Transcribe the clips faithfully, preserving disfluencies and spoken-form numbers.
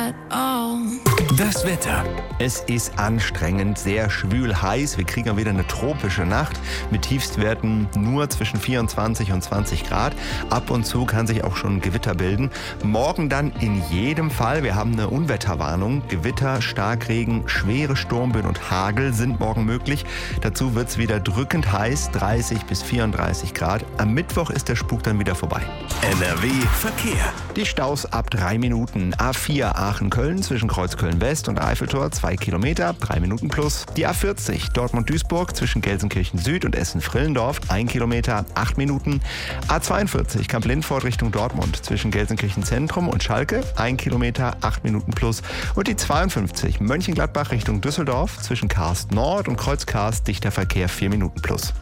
Das Wetter. Es ist anstrengend, sehr schwül, heiß. Wir kriegen wieder eine tropische Nacht mit Tiefstwerten nur zwischen vierundzwanzig und zwanzig Grad. Ab und zu kann sich auch schon Gewitter bilden. Morgen dann in jedem Fall. Wir haben eine Unwetterwarnung. Gewitter, Starkregen, schwere Sturmböen und Hagel sind morgen möglich. Dazu wird es wieder drückend heiß, dreißig bis vierunddreißig Grad. Am Mittwoch ist der Spuk dann wieder vorbei. N R W Verkehr. Die Staus ab drei Minuten. A vier Aachen-Köln zwischen Kreuzköln-West und Eiffeltor zwei Kilometer, drei Minuten plus. Die A vierzig Dortmund-Duisburg zwischen Gelsenkirchen-Süd und Essen-Frillendorf, ein Kilometer, acht Minuten. A zweiundvierzig Kamp-Lindfort Richtung Dortmund zwischen Gelsenkirchen-Zentrum und Schalke, ein Kilometer, acht Minuten plus. Und die zweiundfünfzig Mönchengladbach Richtung Düsseldorf zwischen Karst Nord und Kreuz Karst, dichter Verkehr, vier Minuten plus.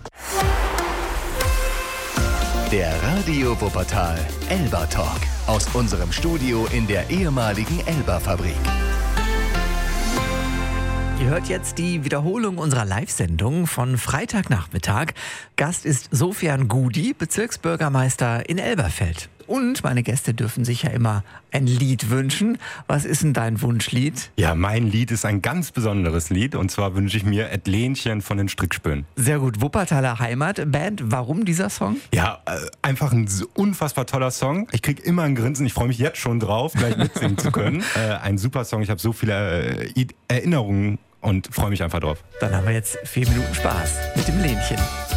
Der Radio Wuppertal Elba Talk aus unserem Studio in der ehemaligen Elba-Fabrik. Ihr hört jetzt die Wiederholung unserer Live-Sendung von Freitagnachmittag. Gast ist Sofian Gudi, Bezirksbürgermeister in Elberfeld. Und meine Gäste dürfen sich ja immer ein Lied wünschen. Was ist denn dein Wunschlied? Ja, mein Lied ist ein ganz besonderes Lied. Und zwar wünsche ich mir Et Lenchen von den Strickspöen. Sehr gut. Wuppertaler Heimatband. Warum dieser Song? Ja, äh, einfach ein unfassbar toller Song. Ich kriege immer ein Grinsen. Ich freue mich jetzt schon drauf, gleich mitsingen zu können. Äh, ein super Song. Ich habe so viele äh, Erinnerungen und freue mich einfach drauf. Dann haben wir jetzt vier Minuten Spaß mit dem Lenchen.